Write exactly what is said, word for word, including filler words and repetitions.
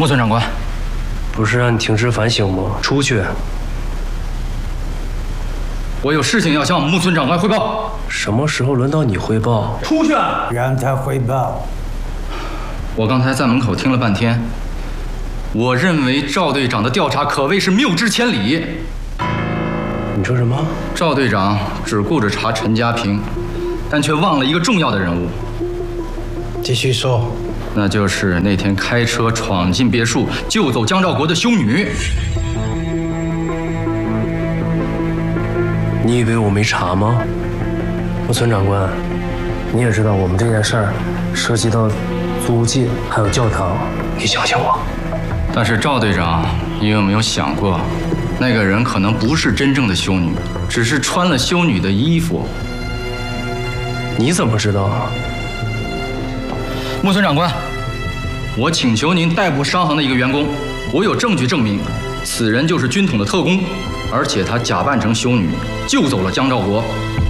木村长官， 不是让你停职反省吗？出去！ 我有事情要向木村长官汇报。 什么时候轮到你汇报？ 出去！ 让他汇报。 我刚才在门口听了半天，我认为赵队长的调查可谓是谬之千里。 你说什么？ 赵队长只顾着查陈家平，但却忘了一个重要的人物。 继续说。 那就是那天开车闯进别墅救走江兆国的修女。 你以为我没查吗？木村长官，你也知道我们这件事儿涉及到租界还有教堂，你相信我。 但是赵队长，你有没有想过，那个人可能不是真正的修女，只是穿了修女的衣服。 你怎么知道？ 木村长官，我请求您逮捕商行的一个员工，我有证据证明，此人就是军统的特工，而且他假扮成修女救走了江兆国。